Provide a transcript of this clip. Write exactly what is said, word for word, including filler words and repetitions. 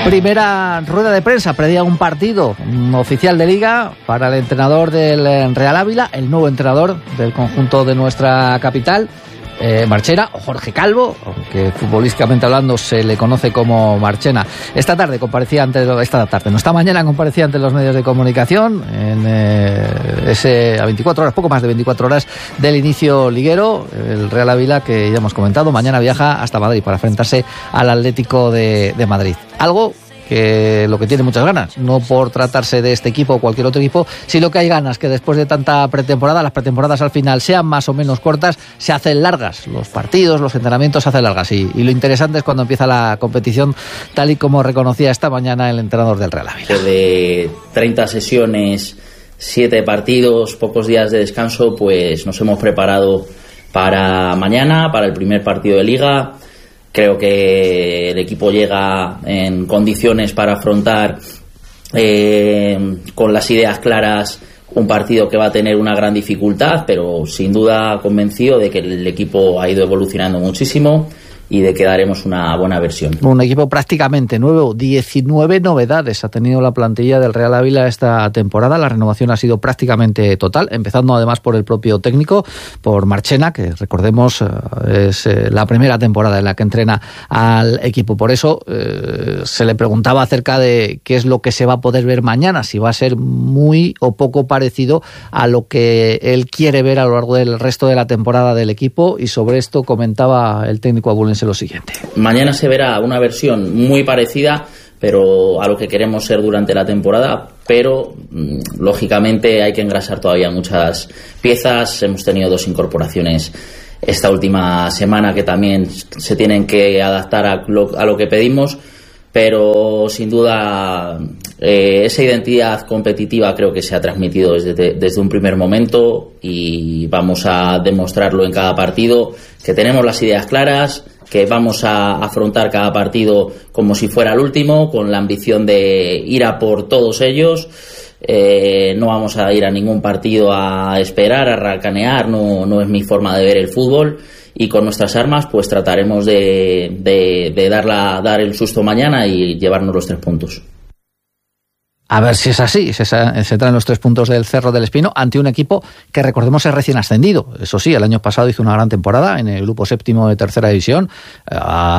Primera rueda de prensa, previa un partido un oficial de Liga para el entrenador del Real Ávila, el nuevo entrenador del conjunto de nuestra capital, eh, Marchena, o Jorge Calvo, aunque futbolísticamente hablando se le conoce como Marchena. Esta tarde comparecía ante esta tarde, no esta mañana comparecía ante los medios de comunicación en eh, ese a veinticuatro horas, poco más de veinticuatro horas del inicio liguero. El Real Ávila, que ya hemos comentado, mañana viaja hasta Madrid para enfrentarse al Atlético de, de Madrid. Algo que lo que tiene muchas ganas, no por tratarse de este equipo o cualquier otro equipo, sino que hay ganas que después de tanta pretemporada, las pretemporadas al final sean más o menos cortas, se hacen largas, los partidos, los entrenamientos se hacen largas, y, y lo interesante es cuando empieza la competición, tal y como reconocía esta mañana el entrenador del Real Ávila. De treinta sesiones, siete partidos, pocos días de descanso, pues nos hemos preparado para mañana, para el primer partido de Liga. Creo que el equipo llega en condiciones para afrontar eh, con las ideas claras un partido que va a tener una gran dificultad, pero sin duda convencido de que el equipo ha ido evolucionando muchísimo y de que daremos una buena versión. Un equipo prácticamente nuevo, diecinueve novedades ha tenido la plantilla del Real Ávila esta temporada. La renovación ha sido prácticamente total, empezando además por el propio técnico, por Marchena, que recordemos es la primera temporada en la que entrena al equipo. Por eso eh, se le preguntaba acerca de qué es lo que se va a poder ver mañana, si va a ser muy o poco parecido a lo que él quiere ver a lo largo del resto de la temporada del equipo, y sobre esto comentaba el técnico abulense lo siguiente. Mañana se verá una versión muy parecida, pero a lo que queremos ser durante la temporada, pero mmm, lógicamente hay que engrasar todavía muchas piezas. Hemos tenido dos incorporaciones esta última semana que también se tienen que adaptar a lo, a lo que pedimos, pero sin duda eh, esa identidad competitiva creo que se ha transmitido desde, desde un primer momento, y vamos a demostrarlo en cada partido, que tenemos las ideas claras, que vamos a afrontar cada partido como si fuera el último, con la ambición de ir a por todos ellos. Eh, no vamos a ir a ningún partido a esperar, a racanear, no, no es mi forma de ver el fútbol, y con nuestras armas pues trataremos de, de, de dar, la, dar el susto mañana y llevarnos los tres puntos. A ver si es así, se, se traen los tres puntos del Cerro del Espino ante un equipo que, recordemos, es recién ascendido. Eso sí, el año pasado hizo una gran temporada en el grupo séptimo de tercera división.